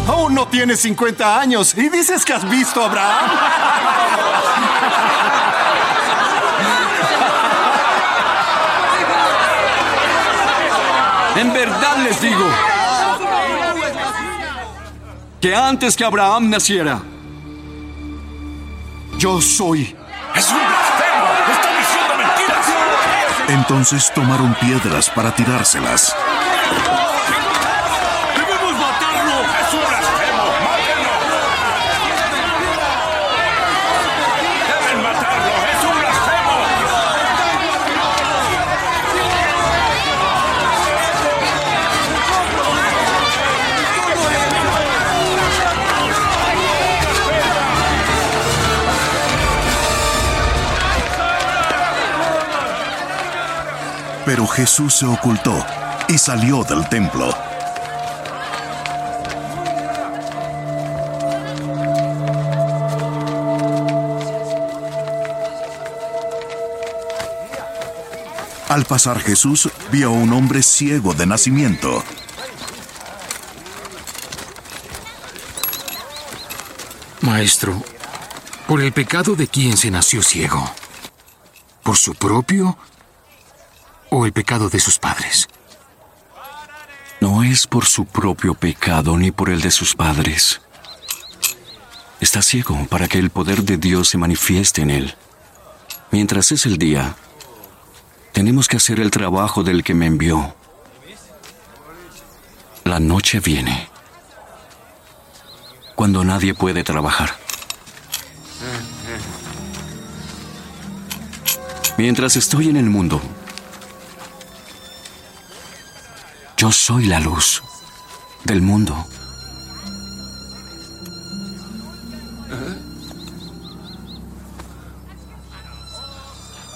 Aún no tienes 50 años y dices que has visto a Abraham. En verdad les digo que antes que Abraham naciera, yo soy. ¡Es un blasfemo! ¡Está diciendo mentiras! Entonces tomaron piedras para tirárselas. ¡Debemos matarlo! ¡Es un blasfemo! ¡Mátenlo! ¡Deben matarlo! ¡Es un blasfemo! Pero Jesús se ocultó y salió del templo. Al pasar Jesús, vio a un hombre ciego de nacimiento. Maestro, ¿por el pecado de quién se nació ciego? ¿Por su propio o el pecado de sus padres? No es por su propio pecado ni por el de sus padres. Está ciego para que el poder de Dios se manifieste en él. Mientras es el día, tenemos que hacer el trabajo del que me envió. La noche viene, cuando nadie puede trabajar. Mientras estoy en el mundo, yo soy la luz del mundo.